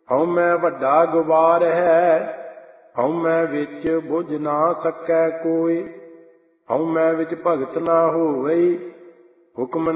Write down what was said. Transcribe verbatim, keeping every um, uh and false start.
ਹਉਮੈ ਵੱਡਾ ਗੁਬਾਰ ਹੈ, ਹਉਮੈ ਵਿੱਚ ਬੁਝ ਨਾ ਸਕੈ ਕੋਈ। ਹਉਮੈ ਵਿੱਚ ਭਗਤ ਨਾ ਹੋਵਈ, ਹੁਕਮ